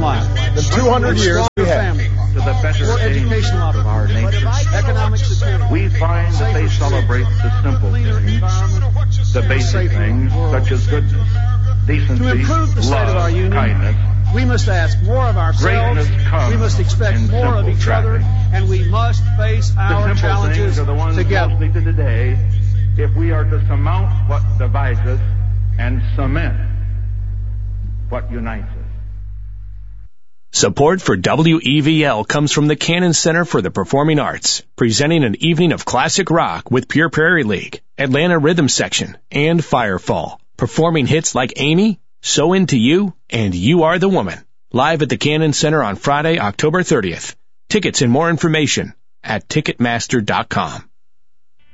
life than 200 years we have. To the better More educational of our nation, economic security. we find that they celebrate the simple things, the basic things such as goodness, decency, To improve the state of our love, union, kindness. we must ask more of ourselves, Greatness comes we must expect in more of simple each other, traffic. and we must face The our simple challenges things are the ones together. most needed today if we are to surmount what divides us and cement what unites us. Support for WEVL comes from the Cannon Center for the Performing Arts, presenting an evening of classic rock with Pure Prairie League, Atlanta Rhythm Section, and Firefall, performing hits like Amy, So Into You, and You Are the Woman, live at the Cannon Center on Friday, October 30th. Tickets and more information at Ticketmaster.com.